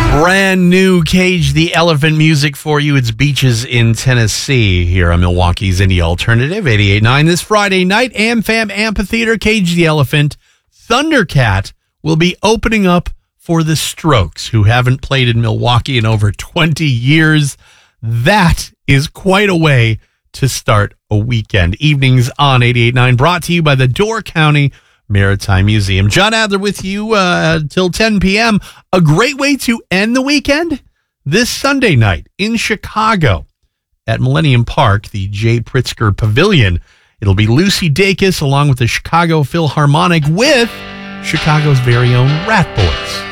Brand new Cage the Elephant music for you. It's Beaches in Tennessee here on Milwaukee's Indie Alternative 88.9 this Friday night. AmFam Amphitheater, Cage the Elephant. Thundercat will be opening up for the Strokes, who haven't played in Milwaukee in over 20 years. That is quite a way to start a weekend. Evenings on 88.9, brought to you by the Door County Maritime Museum. John Adler with you till 10 p.m. A great way to end the weekend this Sunday night in Chicago at Millennium Park, the Jay Pritzker Pavilion. It'll be Lucy Dacus along with the Chicago Philharmonic with Chicago's very own Rat Boys.